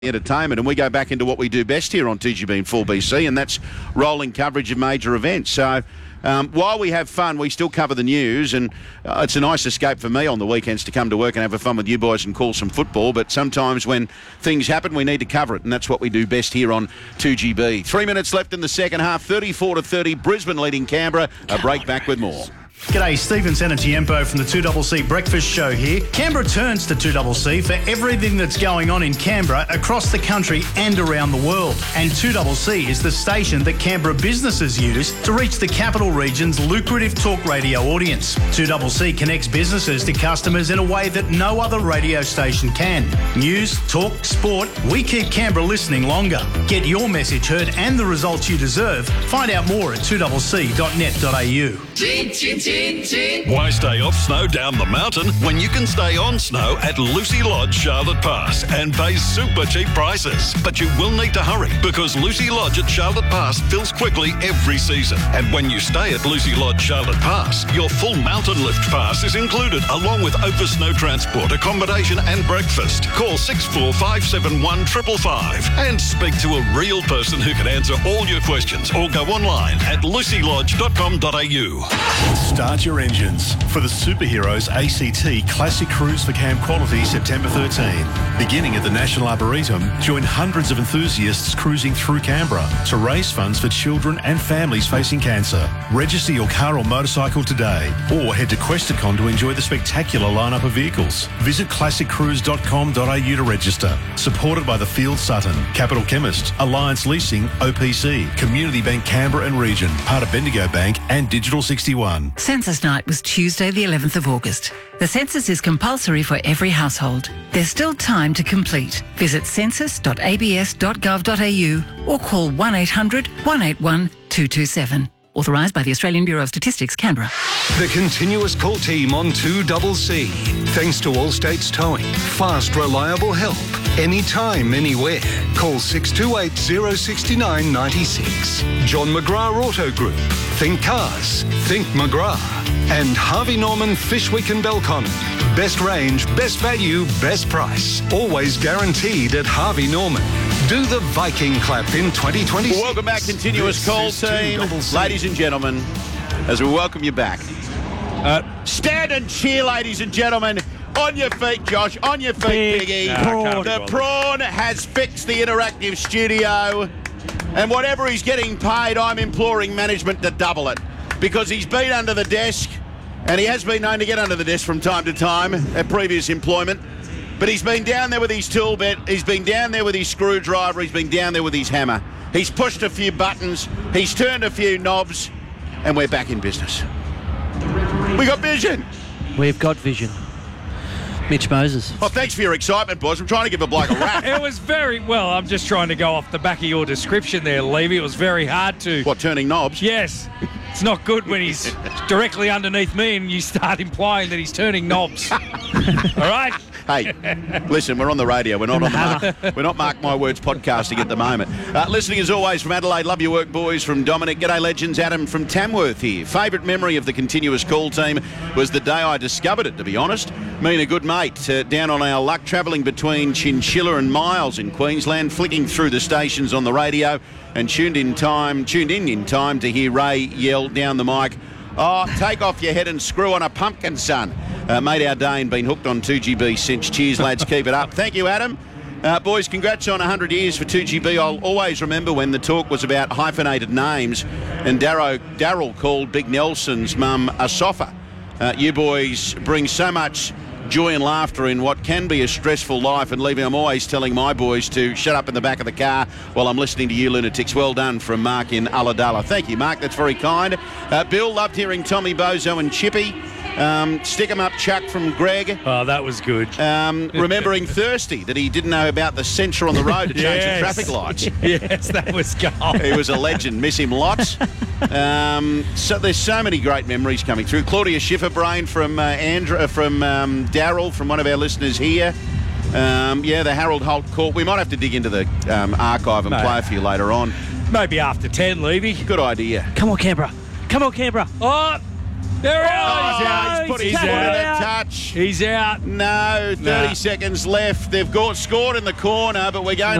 entertainment, and we go back into what we do best here on TGB and 4BC, and that's rolling coverage of major events. So while we have fun, we still cover the news, and it's a nice escape for me on the weekends to come to work and have fun with you boys and call some football. But sometimes when things happen, we need to cover it, and that's what we do best here on 2GB. 3 minutes left in the second half, 34-30, Brisbane leading Canberra. A break, back with more. G'day, Stephen Sanatiempo from the 2CC Breakfast Show here. Canberra turns to 2CC for everything that's going on in Canberra, across the country and around the world. And 2CC is the station that Canberra businesses use to reach the capital region's lucrative talk radio audience. 2CC connects businesses to customers in a way that no other radio station can. News, talk, sport, we keep Canberra listening longer. Get your message heard and the results you deserve. Find out more at 2cc.net.au. Why stay off snow down the mountain when you can stay on snow at Lucy Lodge, Charlotte Pass, and pay super cheap prices? But you will need to hurry, because Lucy Lodge at Charlotte Pass fills quickly every season. And when you stay at Lucy Lodge, Charlotte Pass, your full mountain lift pass is included, along with open snow transport, accommodation and breakfast. Call 64571 555 and speak to a real person who can answer all your questions, or go online at lucylodge.com.au. Start your engines for the Superheroes ACT Classic Cruise for Camp Quality September 13. Beginning at the National Arboretum, join hundreds of enthusiasts cruising through Canberra to raise funds for children and families facing cancer. Register your car or motorcycle today, or head to Questacon to enjoy the spectacular lineup of vehicles. Visit classiccruise.com.au to register. Supported by the Field Sutton, Capital Chemist, Alliance Leasing, OPC, Community Bank Canberra and Region, part of Bendigo Bank and Digital 61. Census night was Tuesday the 11th of August. The census is compulsory for every household. There's still time to complete. Visit census.abs.gov.au or call 1800 181 227. Authorised by the Australian Bureau of Statistics, Canberra. The continuous call team on 2CC. Thanks to All States Towing. Fast, reliable help. Anytime, anywhere. Call 628 069 96. John McGrath Auto Group. Think cars. Think McGrath. And Harvey Norman Fishwick and Belconnen. Best range, best value, best price. Always guaranteed at Harvey Norman. Do the Viking clap in 2026. Welcome back, continuous call team. Ladies and gentlemen, as we welcome you back. Stand and cheer, ladies and gentlemen. On your feet, Josh. On your feet, Biggie. The Prawn has fixed the interactive studio. And whatever he's getting paid, I'm imploring management to double it. Because he's been under the desk, and he has been known to get under the desk from time to time at previous employment. But he's been down there with his tool bit, he's been down there with his screwdriver, he's been down there with his hammer. He's pushed a few buttons, he's turned a few knobs, and we're back in business. We got vision. We've got vision. Mitch Moses. Oh, thanks for your excitement, boys. I'm trying to give a bloke a rap. It was very, well, I'm just trying to go off the back of your description there, Levy. It was very hard to... What, turning knobs? Yes. It's not good when he's directly underneath me and you start implying that he's turning knobs. All right? Hey, listen, we're on the radio. We're not on the we're not Mark My Words podcasting at the moment. Listening as always from Adelaide. Love your work, boys. From Dominic. G'day, legends. Adam from Tamworth here. Favourite memory of the continuous call team was the day I discovered it, to be honest. Me and a good mate down on our luck, travelling between Chinchilla and Miles in Queensland, flicking through the stations on the radio, and tuned in time to hear Ray yell down the mic, "Oh, take off your head and screw on a pumpkin, son." Made our day and been hooked on 2GB since. Cheers, lads. Keep it up. Thank you, Adam. Boys, congrats on 100 years for 2GB. I'll always remember when the talk was about hyphenated names and Daryl called Big Nelson's mum a soffer. You boys bring so much joy and laughter in what can be a stressful life, and leaving, I'm always telling my boys to shut up in the back of the car while I'm listening to you lunatics. Well done from Mark in Ulladulla. Thank you, Mark. That's very kind. Bill, loved hearing Tommy, Bozo and Chippy. Stick 'em up, Chuck from Greg. Oh, that was good. Remembering Thirsty, that he didn't know about the sensor on the road to change the traffic lights. Yes, that was gold. He was a legend. Miss him lots. So there's so many great memories coming through. Claudia Schifferbrain from Daryl, from one of our listeners here. The Harold Holt Court. We might have to dig into the archive and play a few later on. Maybe after 10, Levy. Good idea. Come on, Canberra. Come on, Canberra. Oh, They're Oh, out. he's put his foot in a touch. He's out. No, 30 seconds left. They've scored in the corner, but we're going